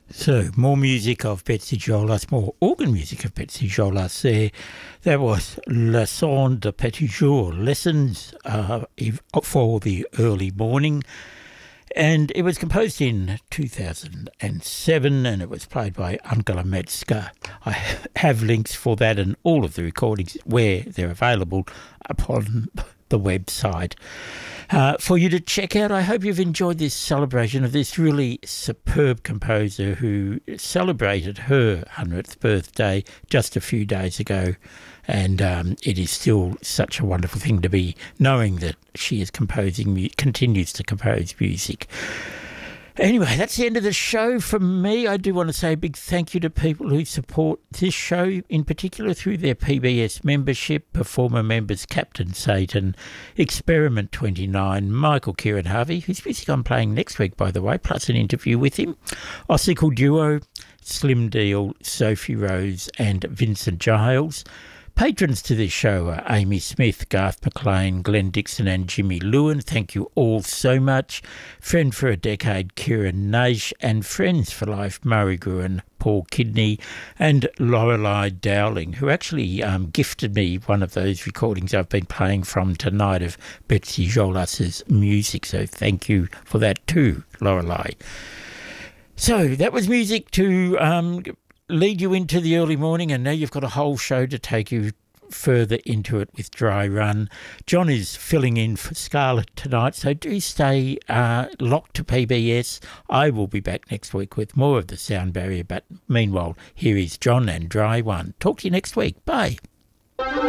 So, more music of Betsy Jolas, more organ music of Betsy Jolas there. That was Leçons de Petit Jour, lessons for the early morning. And it was composed in 2007 and it was played by Angela Metzger. I have links for that and all of the recordings where they're available upon the website for you to check out. I hope you've enjoyed this celebration of this really superb composer who celebrated her 100th birthday just a few days ago. And it is still such a wonderful thing to be knowing that she is continues to compose music. Anyway, that's the end of the show from me. I do want to say a big thank you to people who support this show, in particular through their PBS membership, Performer members Captain Satan, Experiment 29, Michael Kieran Harvey, whose music I'm playing next week, by the way, plus an interview with him, Ossicle Duo, Slim Deal, Sophie Rose and Vincent Giles. Patrons to this show are Amy Smith, Garth McLean, Glenn Dixon and Jimmy Lewin. Thank you all so much. Friend for a decade, Kieran Naish, and Friends for Life, Murray Gruen, Paul Kidney and Lorelei Dowling, who actually gifted me one of those recordings I've been playing from tonight of Betsy Jolas's music. So thank you for that too, Lorelei. So that was music to lead you into the early morning, and now you've got a whole show to take you further into it with Dry Run. John is filling in for Scarlett tonight, so do stay locked to PBS. I will be back next week with more of the Sound Barrier, but meanwhile, here is John and Dry One. Talk to you next week. Bye.